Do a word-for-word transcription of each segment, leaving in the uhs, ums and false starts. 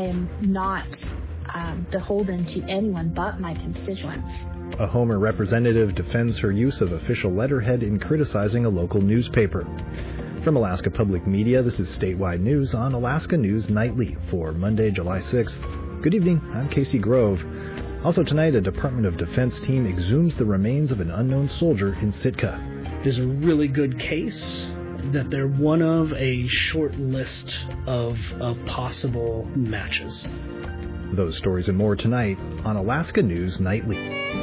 I am not um, beholden to anyone but my constituents. A Homer representative defends her use of official letterhead in criticizing a local newspaper. From Alaska Public Media, this is Statewide News on Alaska News Nightly for Monday, July sixth. Good evening, I'm Casey Grove. Also tonight, a Department of Defense team exhumes the remains of an unknown soldier in Sitka. There's a really good case that they're one of a short list of, of possible matches. Those stories and more tonight on Alaska News Nightly.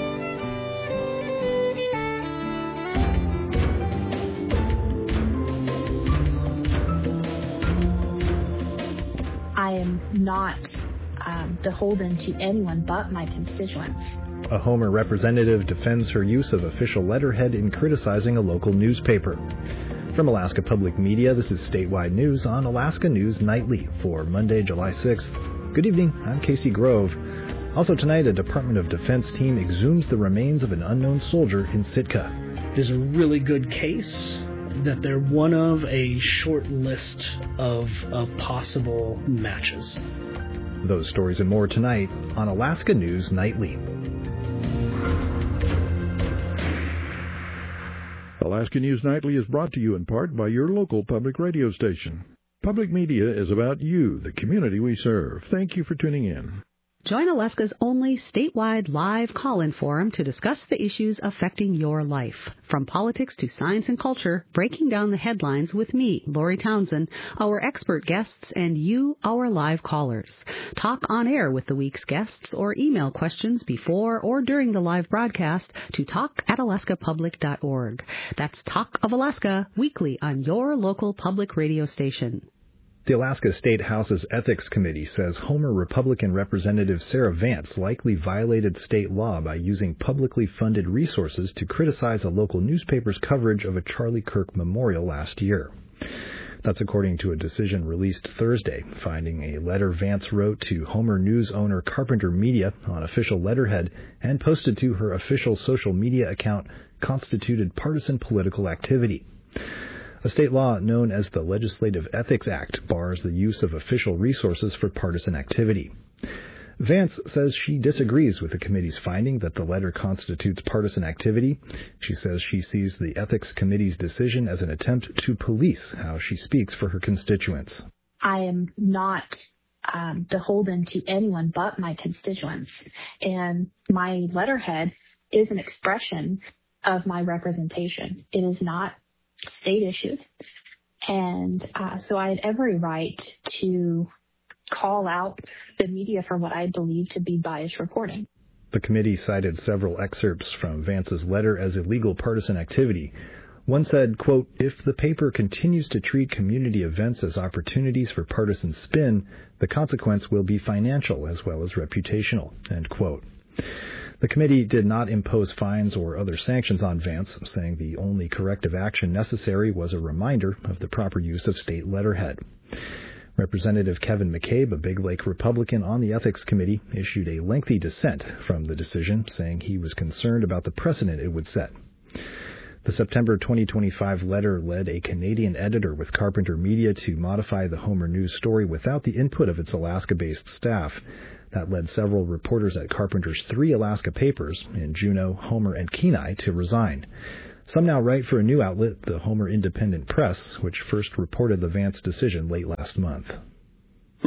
I am not um, beholden to anyone but my constituents. A Homer representative defends her use of official letterhead in criticizing a local newspaper. From Alaska Public Media, this is Statewide News on Alaska News Nightly for Monday, July sixth. Good evening, I'm Casey Grove. Also tonight, a Department of Defense team exhumes the remains of an unknown soldier in Sitka. There's a really good case that they're one of a short list of, of possible matches. Those stories and more tonight on Alaska News Nightly. Alaska News Nightly is brought to you in part by your local public radio station. Public media is about you, the community we serve. Thank you for tuning in. Join Alaska's only statewide live call-in forum to discuss the issues affecting your life. From politics to science and culture, breaking down the headlines with me, Lori Townsend, our expert guests, and you, our live callers. Talk on air with the week's guests or email questions before or during the live broadcast to talk at alaska public dot org. That's Talk of Alaska, weekly on your local public radio station. The Alaska State House's Ethics Committee says Homer Republican Representative Sarah Vance likely violated state law by using publicly funded resources to criticize a local newspaper's coverage of a Charlie Kirk memorial last year. That's according to a decision released Thursday, finding a letter Vance wrote to Homer News owner Carpenter Media on official letterhead and posted to her official social media account constituted partisan political activity. A state law known as the Legislative Ethics Act bars the use of official resources for partisan activity. Vance says she disagrees with the committee's finding that the letter constitutes partisan activity. She says she sees the Ethics Committee's decision as an attempt to police how she speaks for her constituents. I am not um, beholden to anyone but my constituents, and my letterhead is an expression of my representation. It is not state issued. And uh, so I had every right to call out the media for what I believe to be biased reporting. The committee cited several excerpts from Vance's letter as illegal partisan activity. One said, quote, "If the paper continues to treat community events as opportunities for partisan spin, the consequence will be financial as well as reputational," end quote. The committee did not impose fines or other sanctions on Vance, saying the only corrective action necessary was a reminder of the proper use of state letterhead. Representative Kevin McCabe, a Big Lake Republican on the Ethics Committee, issued a lengthy dissent from the decision, saying he was concerned about the precedent it would set. The September twenty twenty-five letter led a Canadian editor with Carpenter Media to modify the Homer News story without the input of its Alaska-based staff. That led several reporters at Carpenter's three Alaska papers, in Juneau, Homer, and Kenai, to resign. Some now write for a new outlet, the Homer Independent Press, which first reported the Vance decision late last month.